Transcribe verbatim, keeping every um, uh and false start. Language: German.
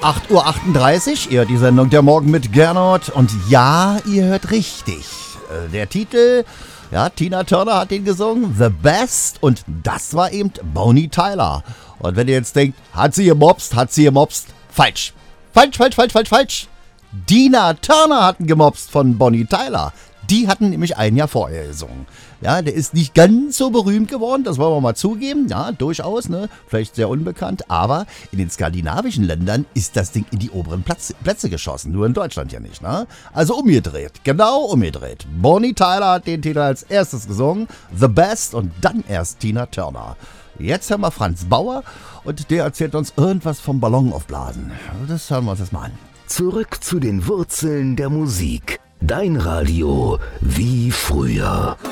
acht Uhr achtunddreißig, ihr hört die Sendung Der Morgen mit Gernot. Und ja, ihr hört richtig. Der Titel, ja, Tina Turner hat den gesungen, The Best. Und das war eben Bonnie Tyler. Und wenn ihr jetzt denkt, hat sie gemobst, hat sie gemobst, falsch. Falsch, falsch, falsch, falsch, falsch. Tina Turner hatten gemobst von Bonnie Tyler. Die hatten nämlich ein Jahr vorher gesungen. Ja, der ist nicht ganz so berühmt geworden, das wollen wir mal zugeben. Ja, durchaus, ne? Vielleicht sehr unbekannt. Aber in den skandinavischen Ländern ist das Ding in die oberen Platz, Plätze geschossen. Nur in Deutschland ja nicht, ne? Also umgedreht. Genau umgedreht. Bonnie Tyler hat den Titel als erstes gesungen. The Best und dann erst Tina Turner. Jetzt hören wir Franz Bauer und der erzählt uns irgendwas vom Ballon aufblasen. Das hören wir uns jetzt mal an. Zurück zu den Wurzeln der Musik. Dein Radio wie früher.